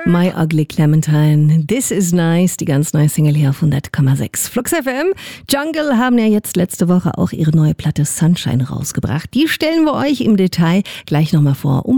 My Ugly Clementine, This is Nice, die ganz neue Single hier auf 100,6. Flux FM, Jungle haben ja jetzt letzte Woche auch ihre neue Platte Sunshine rausgebracht. Die stellen wir euch im Detail gleich nochmal vor.